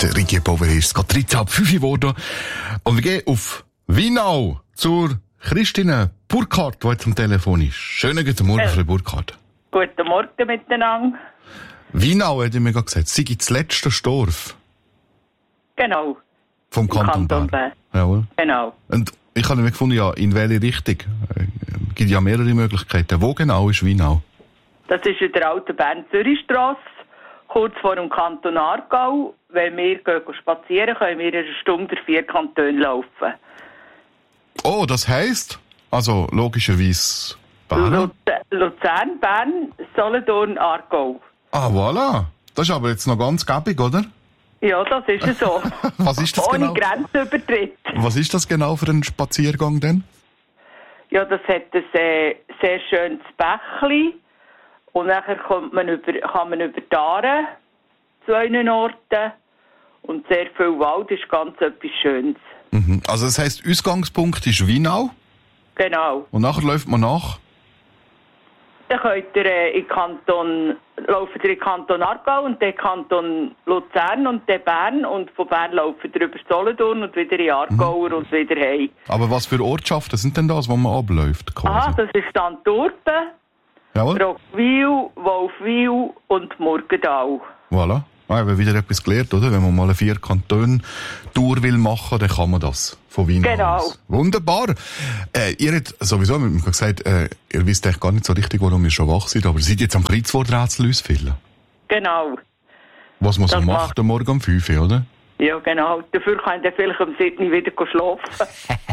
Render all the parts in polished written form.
Der Ricky Power ist gerade 13:05 geworden. Und wir gehen auf Wienau zur Christine Burkhardt, die jetzt am Telefon ist. Schönen guten Morgen, Frau Burkhardt. Guten Morgen miteinander. Wienau, hat ich mir gerade gesagt, sei das letzte Dorf Genau. vom Kanton Bern. Jawohl. Genau. Und ich habe mir gefunden, ja, in welche Richtung? Es gibt ja mehrere Möglichkeiten. Wo genau ist Wienau? Das ist in der alten Bern-Zürich-Strasse, kurz vor dem Kanton Aargau. Wenn wir gehen spazieren, können wir in einer Stunde 4 Kantone laufen. Oh, das heisst, also logischerweise Bern? Luzern, Bern, Solothurn, Aargau. Ah, voilà. Das ist aber jetzt noch ganz gäbig, oder? Ja, das ist es so. Was ist das Ohne genau? Grenzübertritt. Was ist das genau für ein Spaziergang denn? Ja, das hat ein sehr schönes Bächli. Und nachher kann man über die Aare zu einen Orten. Und sehr viel Wald ist ganz etwas Schönes. Mhm. Also das heisst, Ausgangspunkt ist Wienau. Genau. Und nachher läuft man nach? Dann könnt ihr laufen ihr in Kanton Aargau und dann Kanton Luzern und dann Bern. Und von Bern laufen ihr über Solothurn und wieder in Aargau und wieder heim. Aber was für Ortschaften sind denn das, wo man abläuft? Quasi? Das ist dann Antwerpen, Jawohl. Roggwil, Wolfwil und Murgenthal. Voilà. Ah, haben wir wieder etwas gelernt, oder? Wenn man mal eine 4-Kanton-Tour will machen, dann kann man das von Wien Genau. aus. Wunderbar. Ihr habt sowieso mit mir gesagt, ihr wisst eigentlich gar nicht so richtig, warum ihr schon wach seid, aber ihr seid jetzt am Kreuzworträtsel ausfüllen. Genau. Was man so Das macht am Morgen um 5 Uhr, oder? Ja, genau. Dafür könnt ihr vielleicht um 7 Uhr wieder schlafen.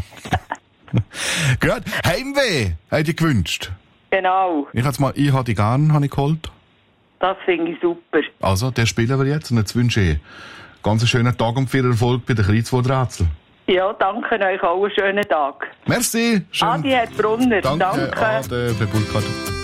Gut. Heimweh, habt ihr gewünscht? Genau. Ich habe die gern, habe ich geholt. Das finde ich super. Also, der spielen wir jetzt und jetzt wünsche ich ganz einen schönen Tag und viel Erfolg bei den Kreuzworträtseln. Ja, danke euch auch einen schönen Tag. Merci. Adi hat Brunner. Danke. Danke. Ade, Frau Burkhardt.